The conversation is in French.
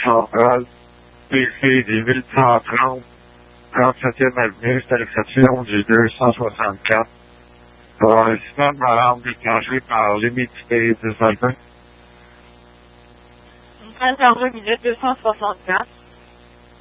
centrale, PC 1830, 37e avenue, c'est à l'exception du 264. Pour un système d'alarme déclenché par l'humidité des alpins. 13h minutes 264.